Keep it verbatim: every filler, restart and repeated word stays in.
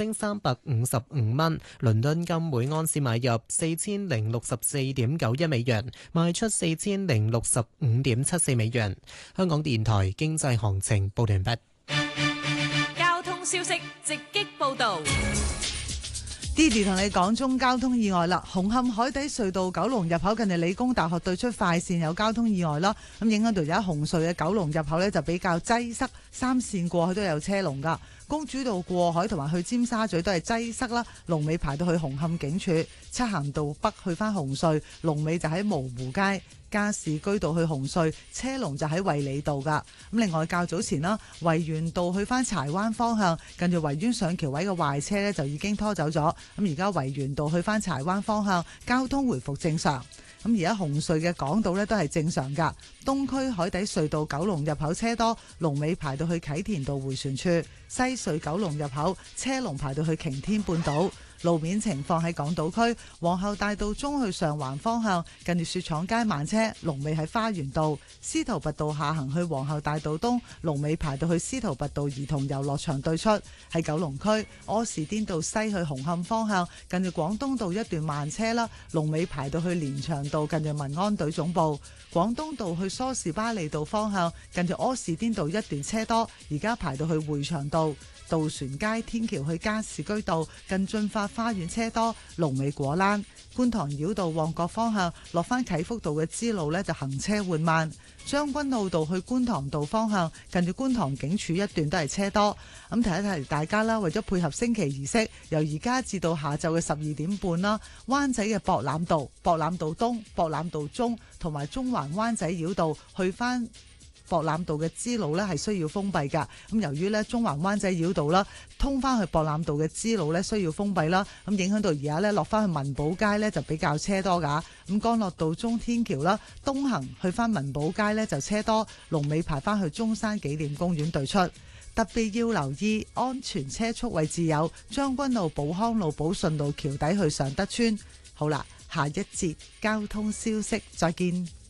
升三百五十五蚊。倫敦金每安士買入四千零六十四點九一美元，賣出四千零六十五點七四美元。香港電台經濟行情報完畢。 交通消息直擊報道。 Didi 同你講中交通意外啦，紅磡海底隧道九龍入口近住理工大學對出快線有交通意外啦，咁影響到而家紅隧嘅九龍入口呢，就比較擠塞，三線過去都有車龍噶。公主道過海同埋去尖沙咀都係擠塞啦，龍尾排到去紅磡警署。漆咸道北去翻紅隧，龍尾就喺蕪湖街。加士居道去紅隧，車龍就喺衛理道噶。咁另外較早前啦，維園道去翻柴灣方向，近住維園上橋位嘅壞車呢，就已經拖走咗。咁而家維園道去翻柴灣方向，交通回復正常。咁而家紅隧嘅港島呢都係正常噶。東區海底隧道九龍入口車多，龍尾排到去啟田道迴旋處；西隧九龍入口車龍排到去擎天半島。路面情況喺港島區皇后大道中去上環方向，近住雪廠街慢車，龍尾喺花園道；司徒拔道下行去皇后大道東，龍尾排到去司徒拔道兒童遊樂場對出。喺九龍區柯士甸道西去紅磡方向，近住廣東道一段慢車啦，龍尾排到去連翔道近住民安隊總部。廣東道去梳士巴利道方向，近住柯士甸道一段車多，而家排到去匯祥道。渡船街天橋去加士居道近駿發花園車多，龍尾果欄。觀塘繞道旺角方向落翻啟福道嘅支路呢，就行車緩慢。將軍澳道去觀塘道方向近住觀塘警署一段都係車多。咁提一提大家啦，為咗配合升旗儀式，由而家至到下晝嘅十二點半啦，灣仔嘅博覽道、博覽道東、博覽道中同埋中環灣仔繞道去翻博覽道嘅支路呢係需要封閉噶。咁由於呢中環灣仔繞道啦，通翻去博覽道嘅支路呢需要封閉啦，咁影響到而家呢落翻去文寶街呢就比較車多噶。咁干諾道中天橋啦，東行去翻文寶街呢就車多，龍尾排翻去中山紀念公園對出。特別要留意安全車速位置有將軍澳寶康路、寶順路橋底去尚德村。好啦，下一節交通消息再見。